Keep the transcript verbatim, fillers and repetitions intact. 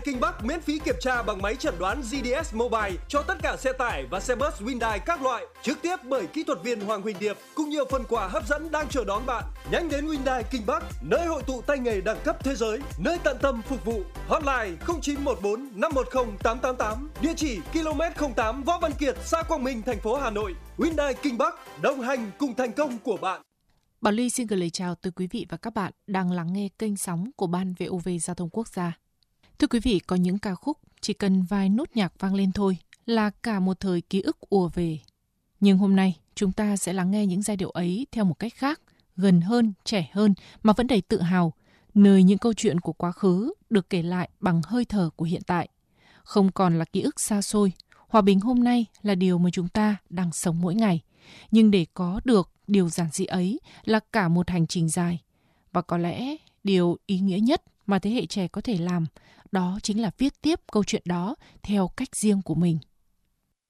Kinh Bắc miễn phí kiểm tra bằng máy chẩn đoán giê đê ét Mobile cho tất cả xe tải và xe bus Hyundai các loại, trực tiếp bởi kỹ thuật viên Hoàng Huỳnh Điệp, cùng nhiều phần quà hấp dẫn đang chờ đón bạn. Nhanh đến Hyundai Kinh Bắc, nơi hội tụ tay nghề đẳng cấp thế giới, nơi tận tâm phục vụ. Hotline không chín một bốn năm một không tám tám tám, địa chỉ ki lô mét không tám Võ Văn Kiệt, xã Quang Minh, thành phố Hà Nội. Hyundai Kinh Bắc, đồng hành cùng thành công của bạn. Bảo Ly xin gửi lời chào tới quý vị và các bạn đang lắng nghe kênh sóng của Ban vê o vê Giao thông Quốc gia. Thưa quý vị, có những ca khúc chỉ cần vài nốt nhạc vang lên thôi là cả một thời ký ức ùa về. Nhưng hôm nay chúng ta sẽ lắng nghe những giai điệu ấy theo một cách khác, gần hơn, trẻ hơn mà vẫn đầy tự hào, nơi những câu chuyện của quá khứ được kể lại bằng hơi thở của hiện tại. Không còn là ký ức xa xôi, hòa bình hôm nay là điều mà chúng ta đang sống mỗi ngày. Nhưng để có được điều giản dị ấy là cả một hành trình dài. Và có lẽ điều ý nghĩa nhất mà thế hệ trẻ có thể làm đó chính là viết tiếp câu chuyện đó theo cách riêng của mình.